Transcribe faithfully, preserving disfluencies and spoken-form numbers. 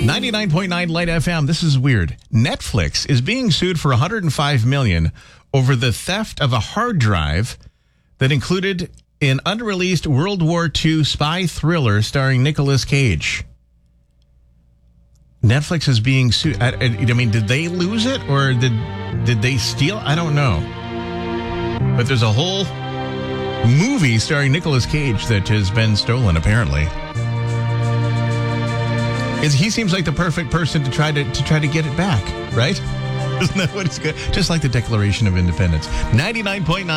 ninety-nine point nine Light F M. This is weird. Netflix is being sued for one hundred five million dollars over the theft of a hard drive that included an unreleased World War Two spy thriller starring Nicolas Cage. Netflix is being sued. I, I mean, did they lose it or did did they steal? I don't know. But there's a whole movie starring Nicolas Cage that has been stolen, apparently. Is he seems like the perfect person to try to to try to get it back, right? Isn't that what it's good? Just like the Declaration of Independence. ninety-nine point nine